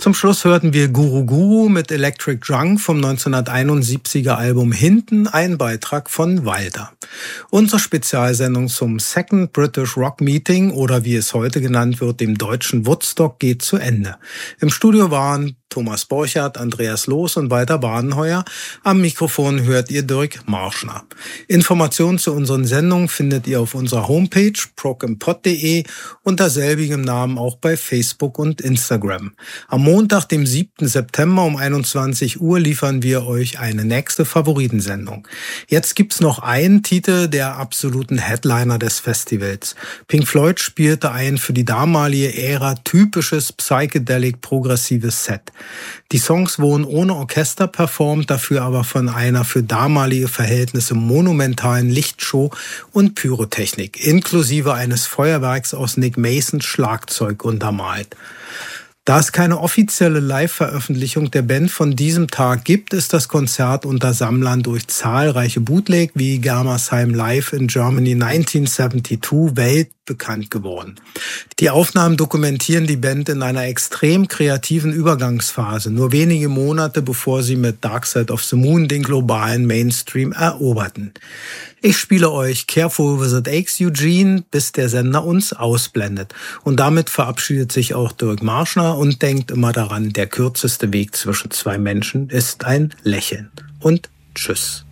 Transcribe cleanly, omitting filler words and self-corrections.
Zum Schluss hörten wir Guru Guru mit Electric Drunk vom 1971er Album Hinten, ein Beitrag von Walter. Unsere Spezialsendung zum Second British Rock Meeting oder wie es heute genannt wird, dem deutschen Woodstock, geht zu Ende. Im Studio waren Thomas Borchardt, Andreas Loos und Walter Badenheuer. Am Mikrofon hört ihr Dirk Marschner. Informationen zu unseren Sendungen findet ihr auf unserer Homepage progempod.de unter selbigem Namen auch bei Facebook und Instagram. Am Montag, dem 7. September um 21 Uhr liefern wir euch eine nächste Favoritensendung. Jetzt gibt's noch einen Titel der absoluten Headliner des Festivals. Pink Floyd spielte ein für die damalige Ära typisches psychedelic-progressives Set. Die Songs wurden ohne Orchester performt, dafür aber von einer für damalige Verhältnisse monumentalen Lichtshow und Pyrotechnik, inklusive eines Feuerwerks aus Nick Masons Schlagzeug untermalt. Da es keine offizielle Live-Veröffentlichung der Band von diesem Tag gibt, ist das Konzert unter Sammlern durch zahlreiche Bootleg wie Germersheim Live in Germany 1972 weltbekannt geworden. Die Aufnahmen dokumentieren die Band in einer extrem kreativen Übergangsphase, nur wenige Monate bevor sie mit Dark Side of the Moon den globalen Mainstream eroberten. Ich spiele euch Careful With It Aches Eugene, bis der Sender uns ausblendet. Und damit verabschiedet sich auch Dirk Marschner und denkt immer daran, der kürzeste Weg zwischen zwei Menschen ist ein Lächeln. Und tschüss.